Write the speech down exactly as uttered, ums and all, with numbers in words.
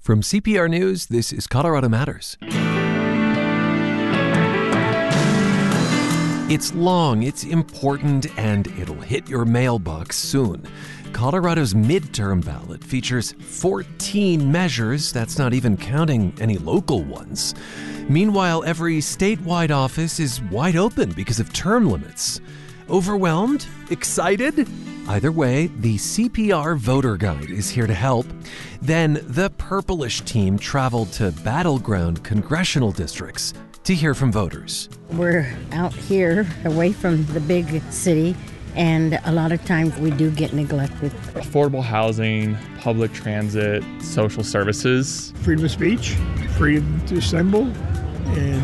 From C P R News, this is Colorado Matters. It's long, it's important, and it'll hit your mailbox soon. Colorado's midterm ballot features fourteen measures. That's not even counting any local ones. Meanwhile, every statewide office is wide open because of term limits. Overwhelmed? Excited? Either way, the C P R Voter Guide is here to help. Then the Purplish team traveled to battleground congressional districts to hear from voters. We're out here away from the big city, and a lot of times we do get neglected. Affordable housing, public transit, social services. Freedom of speech, freedom to assemble, and